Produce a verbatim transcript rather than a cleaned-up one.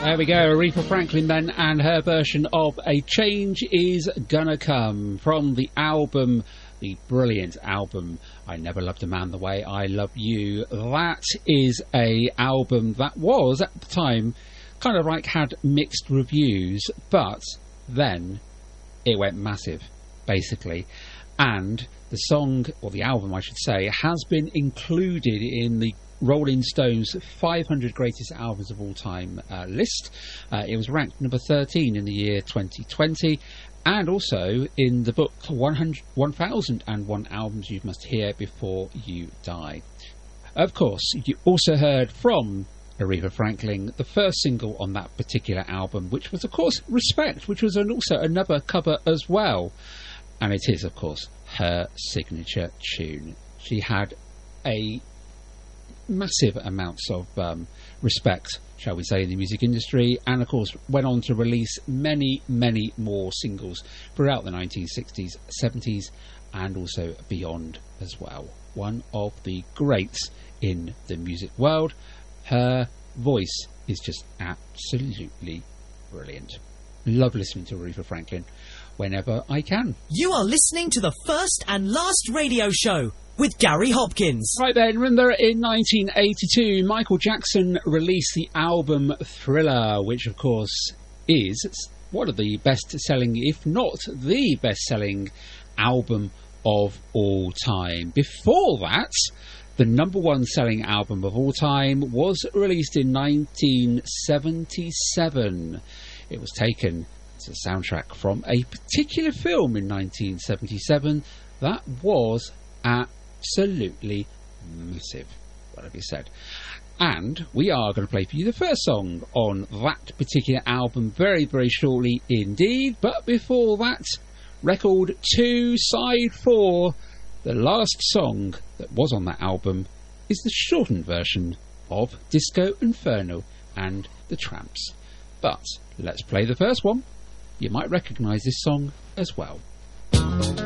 There we go, Aretha Franklin then, and her version of A Change Is Gonna Come from the album, the brilliant album, I Never Loved a Man the Way I Love You. That is a album that was, at the time, kind of like had mixed reviews, but then it went massive, basically. And the song, or the album I should say, has been included in the Rolling Stone's five hundred Greatest Albums of All Time uh, list. Uh, it was ranked number thirteen in the year twenty twenty, and also in the book one thousand one Albums You Must Hear Before You Die. Of course, you also heard from Aretha Franklin the first single on that particular album, which was, of course, Respect, which was an, also another cover as well. And it is, of course, her signature tune. She had a massive amounts of um, respect, shall we say, in the music industry, and of course went on to release many, many more singles throughout the nineteen sixties, seventies, and also beyond as well. One of the greats in the music world. Her voice is just absolutely brilliant. Love listening to Aretha Franklin whenever I can. You are listening to the first and last radio show with Gary Hopkins. Right then, remember in nineteen eighty-two, Michael Jackson released the album Thriller, which of course is one of the best-selling, if not the best-selling album of all time. Before that, the number one selling album of all time was released in nineteen seventy-seven. It was taken as a soundtrack from a particular film in nineteen seventy-seven that was absolutely massive, whatever you said. And we are going to play for you the first song on that particular album very, very shortly indeed. But before that, record two, side four, the last song that was on that album is the shortened version of Disco Inferno and the Tramps. But let's play the first one. You might recognise this song as well.